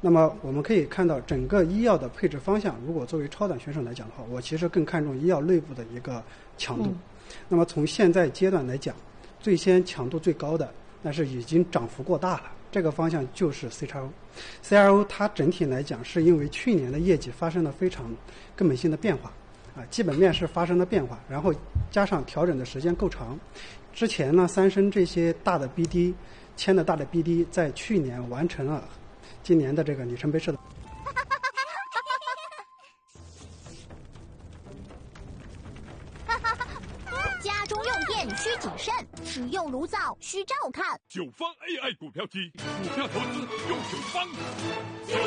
那么我们可以看到，整个医药的配置方向，如果作为超短选手来讲的话，我其实更看重医药内部的一个强度。那么从现在阶段来讲，最先强度最高的，但是已经涨幅过大了。这个方向就是 CRO。CRO 它整体来讲，是因为去年的业绩发生了非常根本性的变化，基本面是发生了变化，然后加上调整的时间够长。之前呢，三生这些大的 BD 签的大的 BD， 在去年完成了今年的这个里程碑式的。 家中用电需谨慎，使用炉灶需照看。 九方 AI 股票机，股票投资用九方。